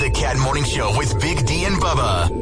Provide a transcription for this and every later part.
The Cat Morning Show with Big D and Bubba.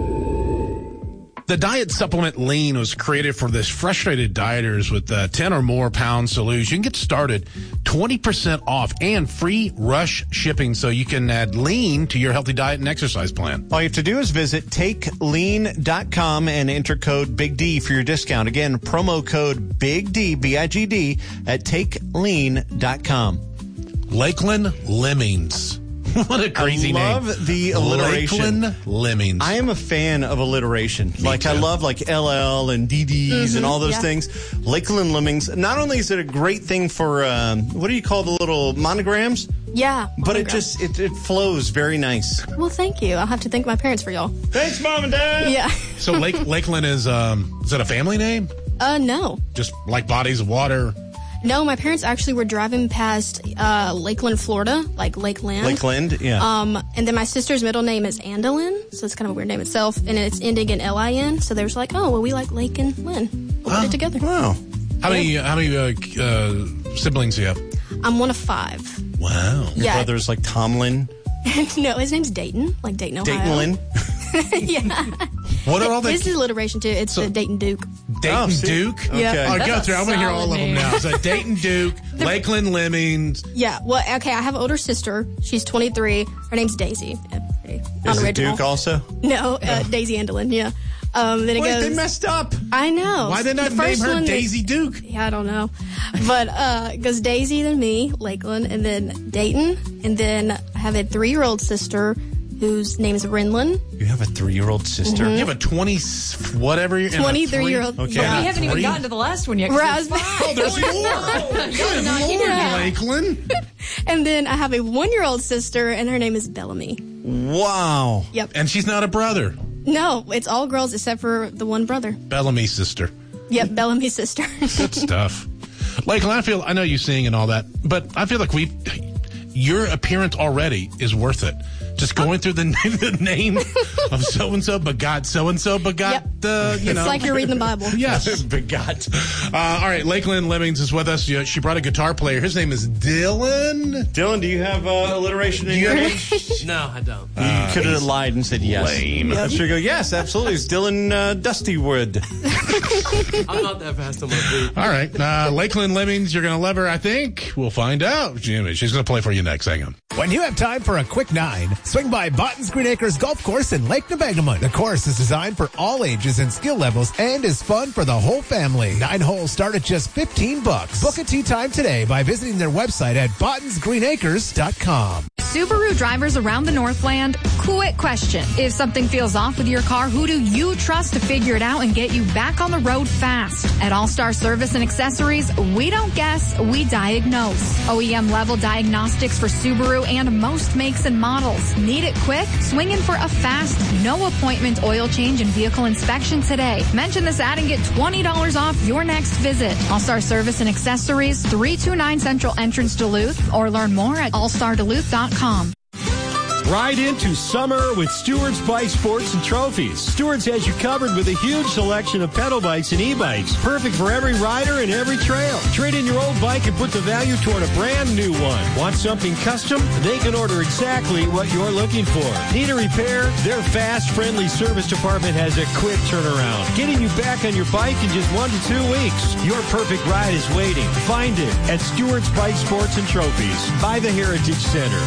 The diet supplement Lean was created for this frustrated dieters with 10 or more pounds to lose. You can get started 20% off and free rush shipping so you can add Lean to your healthy diet and exercise plan. All you have to do is visit takelean.com and enter code Big D for your discount. Again, promo code Big D, B-I-G-D, at takelean.com. Lakeland Lemmings. What a crazy name. I love the alliteration. Lakeland Lemmings. I am a fan of alliteration. I love LL and DDs and all those things. Lakeland Lemmings. Not only is it a great thing for, what do you call the little monograms? Yeah. But it flows very nice. Well, thank you. I'll have to thank my parents for y'all. Thanks, Mom and Dad. Yeah. So Lakeland is that a family name? No. Just like bodies of water? No, my parents actually were driving past Lakeland, Florida, like Lakeland. Lakeland, yeah. And then my sister's middle name is Andalyn, so it's kind of a weird name itself, and it's ending in L-I-N, so they were like, oh, well, we like Lake and Lynn. We'll put it together. Wow. How many siblings do you have? I'm one of 5. Wow. Your brother's like Tomlin? No, his name's Dayton, like Dayton, Ohio. Dayton Lynn? Yeah. What are all the... This is alliteration, too. It's the Dayton Duke. Dayton Duke? Okay. Yeah. I'll go through. I want to hear all of them now. So Dayton Duke, Lakeland Lemmings. Yeah. Well, okay, I have an older sister. She's 23. Her name's Daisy. Is it Duke also? No, Daisy Andalyn, yeah. Then it goes, they messed up. I know. Why did not name her Daisy Duke? Yeah, I don't know. But it goes Daisy, then me, Lakeland, and then Dayton. And then I have a 3-year-old sister whose name is Renlyn. You have a 3-year-old sister? Mm-hmm. You have a 23-year-old. Okay. Yeah, we haven't even gotten to the last one yet. Right, Oh, there's more. Good Lord, Lakeland. And then I have a 1-year-old sister, and her name is Bellamy. Wow. Yep. And she's not a brother. No, it's all girls except for the one brother. Bellamy's sister. Yep, Bellamy's sister. Good stuff. Lakeland, I know you sing and all that, but I feel like your appearance already is worth it. Just going through the name of so-and-so begot so-and-so begot It's like you're reading the Bible. Yes. Begot. All right, Lakeland Lemmings is with us. She brought a guitar player. His name is Dylan. Dylan, do you have alliteration in your name? No, I don't. You could have lied and said yes. Lame. I should go, yes, absolutely. It's Dylan Dustywood. I'm not that fast on my feet. All right. Lakeland Lemmings, you're going to love her, I think. We'll find out. Jimmy, she's going to play for you next. Hang on. When you have time for a quick 9, swing by Botton's Green Acres Golf Course in Lake Nebagamon. The course is designed for all ages and skill levels and is fun for the whole family. 9 holes start at just $15. Book a tee time today by visiting their website at bottonsgreenacres.com. Subaru drivers around the Northland, quick question. If something feels off with your car, who do you trust to figure it out and get you back on the road fast? At All-Star Service and Accessories, we don't guess, we diagnose. OEM level diagnostics for Subaru and most makes and models. Need it quick? Swing in for a fast, no appointment oil change and vehicle inspection today. Mention this ad and get $20 off your next visit. All-Star Service and Accessories, 329 Central Entrance, Duluth, or learn more at allstarduluth.com. Ride into summer with Stewart's Bike Sports and Trophies. Stewart's has you covered with a huge selection of pedal bikes and e-bikes. Perfect for every rider and every trail. Trade in your old bike and put the value toward a brand new one. Want something custom? They can order exactly what you're looking for. Need a repair? Their fast, friendly service department has a quick turnaround. Getting you back on your bike in just 1 to 2 weeks. Your perfect ride is waiting. Find it at Stewart's Bike Sports and Trophies by the Heritage Center.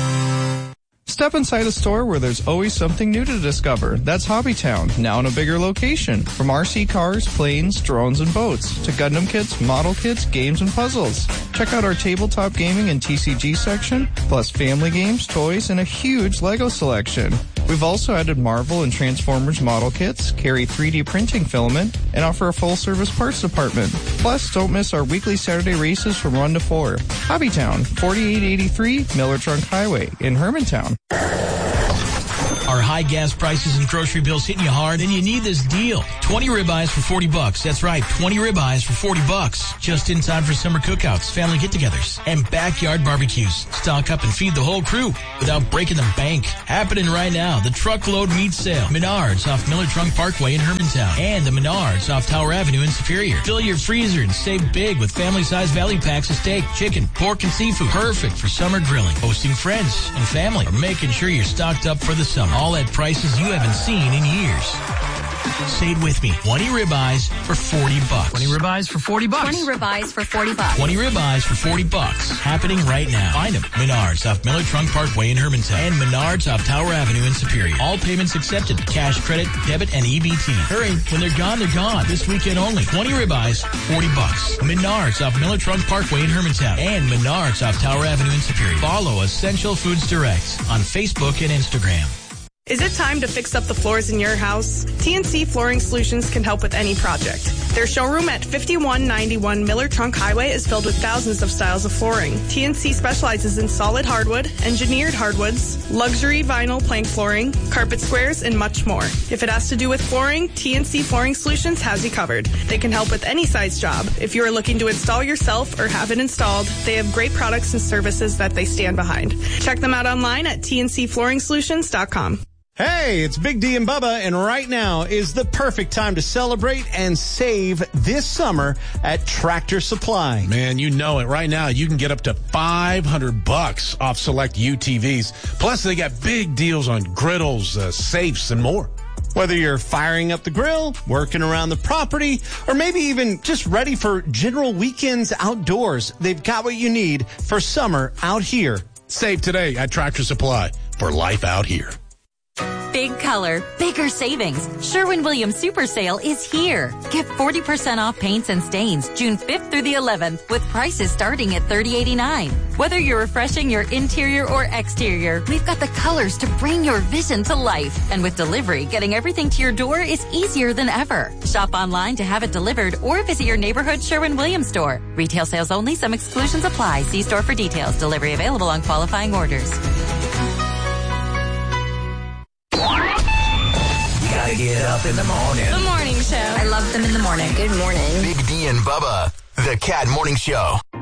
Step inside a store where there's always something new to discover. That's Hobbytown, now in a bigger location. From RC cars, planes, drones, and boats, to Gundam kits, model kits, games, and puzzles. Check out our tabletop gaming and TCG section, plus family games, toys, and a huge LEGO selection. We've also added Marvel and Transformers model kits, carry 3D printing filament, and offer a full-service parts department. Plus, don't miss our weekly Saturday races from 1 to 4. Hobbytown, 4883 Miller Trunk Highway in Hermantown. Are high gas prices and grocery bills hitting you hard? Then you need this deal. 20 ribeyes for $40. That's right, 20 ribeyes for $40. Just in time for summer cookouts, family get-togethers, and backyard barbecues. Stock up and feed the whole crew without breaking the bank. Happening right now, the Truckload Meat Sale. Menards off Miller Trunk Parkway in Hermantown. And the Menards off Tower Avenue in Superior. Fill your freezer and save big with family-sized value packs of steak, chicken, pork, and seafood. Perfect for summer grilling, hosting friends and family, or making sure you're stocked up for the summer. All at prices you haven't seen in years. Say it with me. 20 ribeyes for $40. 20 ribeyes for $40. 20 ribeyes for $40. 20 ribeyes for $40. Happening right now. Find them. Menards off Miller Trunk Parkway in Hermantown. And Menards off Tower Avenue in Superior. All payments accepted. Cash, credit, debit, and EBT. Hurry. When they're gone, they're gone. This weekend only. 20 ribeyes, $40. Menards off Miller Trunk Parkway in Hermantown. And Menards off Tower Avenue in Superior. Follow Essential Foods Direct on Facebook and Instagram. Is it time to fix up the floors in your house? TNC Flooring Solutions can help with any project. Their showroom at 5191 Miller Trunk Highway is filled with thousands of styles of flooring. TNC specializes in solid hardwood, engineered hardwoods, luxury vinyl plank flooring, carpet squares, and much more. If it has to do with flooring, TNC Flooring Solutions has you covered. They can help with any size job. If you are looking to install yourself or have it installed, they have great products and services that they stand behind. Check them out online at tncflooringsolutions.com. Hey, it's Big D and Bubba, and right now is the perfect time to celebrate and save this summer at Tractor Supply. Man, you know it. Right now, you can get up to $500 off select UTVs. Plus, they got big deals on griddles, safes, and more. Whether you're firing up the grill, working around the property, or maybe even just ready for general weekends outdoors, they've got what you need for summer out here. Save today at Tractor Supply for life out here. Big color, bigger savings. Sherwin-Williams Super Sale is here. Get 40% off paints and stains June 5th through the 11th with prices starting at $30.89. Whether you're refreshing your interior or exterior, we've got the colors to bring your vision to life. And with delivery, getting everything to your door is easier than ever. Shop online to have it delivered or visit your neighborhood Sherwin-Williams store. Retail sales only. Some exclusions apply. See store for details. Delivery available on qualifying orders. Gotta get up in the morning. The morning show. I love them in the morning. Good morning. Big D and Bubba, the Cat Morning Show.